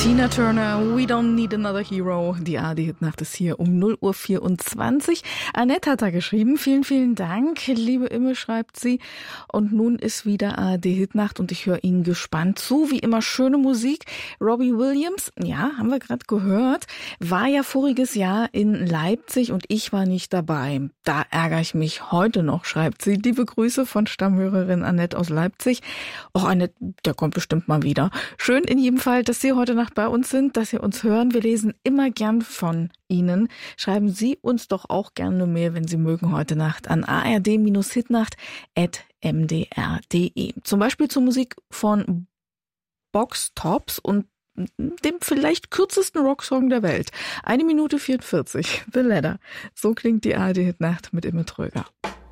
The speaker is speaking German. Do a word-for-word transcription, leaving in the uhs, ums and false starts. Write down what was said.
Tina Turner, We Don't Need Another Hero. Die A R D-Hitnacht ist hier um null Uhr vierundzwanzig. Annette hat da geschrieben. Vielen, vielen Dank. Liebe Imme, schreibt sie. Und nun ist wieder A R D-Hitnacht und ich höre Ihnen gespannt zu. Wie immer schöne Musik. Robbie Williams, ja, haben wir gerade gehört, war ja voriges Jahr in Leipzig und ich war nicht dabei. Da ärgere ich mich heute noch, schreibt sie. Liebe Grüße von Stammhörerin Annette aus Leipzig. Och, Annette, der kommt bestimmt mal wieder. Schön in jedem Fall, dass Sie heute Nacht bei uns sind, dass Sie uns hören. Wir lesen immer gern von Ihnen. Schreiben Sie uns doch auch gerne eine Mail, wenn Sie mögen, heute Nacht an a r d hitnacht at m d r punkt d e. Zum Beispiel zur Musik von Box Tops und dem vielleicht kürzesten Rocksong der Welt. Eine Minute vierundvierzig. The Ladder. So klingt die A R D-Hitnacht mit Imme Tröger.